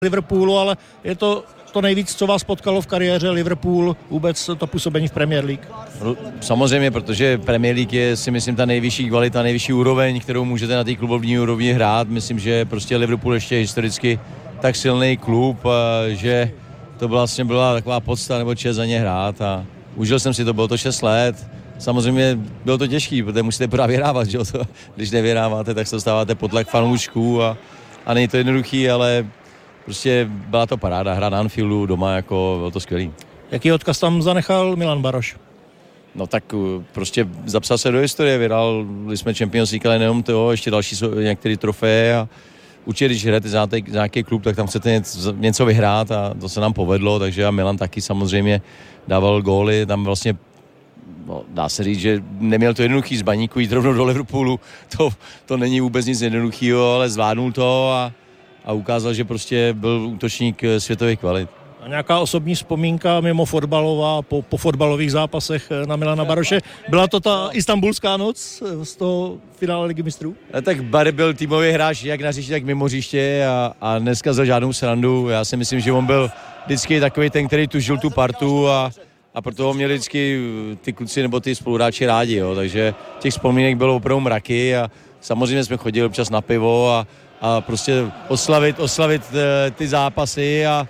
Liverpoolu, ale je to nejvíc, co vás potkalo v kariéře Liverpool, vůbec to působení v Premier League? No, samozřejmě, protože Premier League je, si myslím, ta nejvyšší kvalita, nejvyšší úroveň, kterou můžete na té klubovní úrovni hrát. Myslím, že prostě Liverpool ještě historicky tak silný klub, že to vlastně byla taková podsta nebo čest za ně hrát a užil jsem si to, bylo to 6 let. Samozřejmě bylo to těžký, protože musíte pořád vyhrávat, že? Když nevyhráváte, tak se dostáváte pod tlak fanoušků a není to jednoduchý, ale prostě byla to paráda, hra na Anfieldu doma, jako bylo to skvělý. Jaký odkaz tam zanechal Milan Baroš? No tak prostě zapsal se do historie, vyhrál jsme Champions League, ale nejenom toho, ještě další některé trofeje a určitě, když hrajete za nějaký klub, tak tam chcete něco vyhrát a to se nám povedlo, takže a Milan taky samozřejmě dával góly, tam vlastně dá se říct, že neměl to jednoduchý z Baníku jít rovnou do Liverpoolu, to není vůbec nic jednoduchého, ale zvládnul to a ukázal, že prostě byl útočník světových kvalit. A nějaká osobní vzpomínka mimo fotbalová, po fotbalových zápasech na Milana Baroše? Byla to ta istanbulská noc z toho finále Ligy mistrů? Tak Barry byl týmový hráč jak na hřišti, tak mimo hřiště a neskazil žádnou srandu. Já si myslím, že on byl vždycky takový ten, který tužil tu partu a proto ho měli vždycky ty kluci nebo ty spoluhráči rádi. Jo. Takže těch vzpomínek bylo opravdu mraky a samozřejmě jsme chodili občas na pivo a prostě oslavit ty zápasy a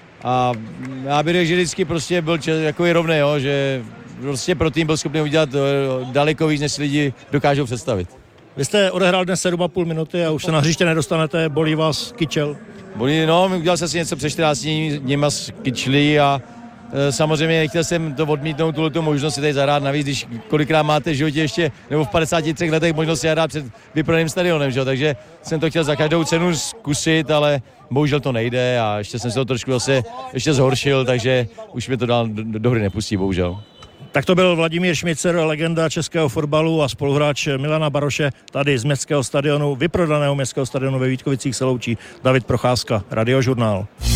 já bych řekl, že vždycky prostě byl jako rovný, jo, že prostě pro tým byl schopný udělat daleko víc, než si lidi dokážou představit. Vy jste odehrál dnes 7,5 minuty a už se na hřiště nedostanete, bolí vás kyčel? Udělal jsem si něco před 14 dněma s kyčlí a samozřejmě nechtěl jsem to odmítnout, tuto možnost si tady zahrát, navíc, když kolikrát máte v životě ještě, nebo v 53 letech možnost si hrát před vyprodejným stadionem, že? Takže jsem to chtěl za každou cenu zkusit, ale bohužel to nejde a ještě jsem se to trošku zase ještě zhoršil, takže už mi to dál do hry nepustí, bohužel. Tak to byl Vladimír Šmicer, legenda českého fotbalu a spoluhráč Milana Baroše tady z městského stadionu, vyprodaného městského stadionu ve Vítkovicích se loučí David Procházka, Radiožurnál.